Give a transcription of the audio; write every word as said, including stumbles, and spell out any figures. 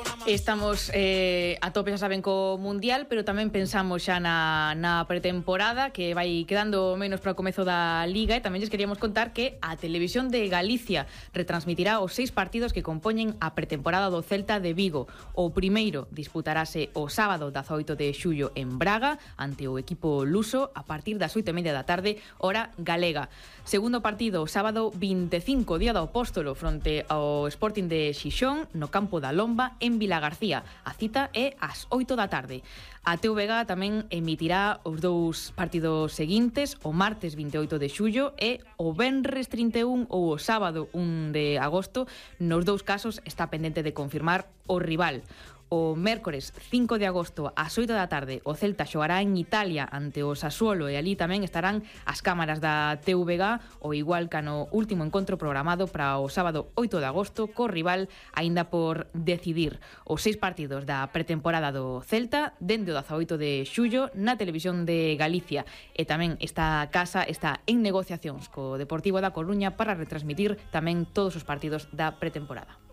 Estamos eh, a tope, xa saben, co Mundial, pero tamén pensamos xa na, na pretemporada, que vai quedando menos para o comezo da Liga, e tamén lles queríamos contar que a Televisión de Galicia retransmitirá os seis partidos que compoñen a pretemporada do Celta de Vigo. O primeiro disputarase o sábado dezaoito de xullo en Braga, ante o equipo luso, a partir das oito e media da tarde, hora galega. Segundo partido, o sábado vinte e cinco, día do Apóstolo, fronte ao Sporting de Xixón, no campo da Lomba, en Vila García. A cita é ás oito da tarde. A T V G tamén emitirá os dous partidos seguintes, o martes vinte e oito de xullo e o venres trinta e un ou o sábado un de agosto. Nos dous casos está pendente de confirmar o rival. O mércores cinco de agosto ás oito da tarde o Celta xogará en Italia ante o Sassuolo, e ali tamén estarán as cámaras da T V G, o igual que no último encontro programado para o sábado oito de agosto, co rival aínda por decidir. Os seis partidos da pretemporada do Celta dende o dezaoito de xullo na Televisión de Galicia, e tamén esta casa está en negociacións co Deportivo da Coruña para retransmitir tamén todos os partidos da pretemporada.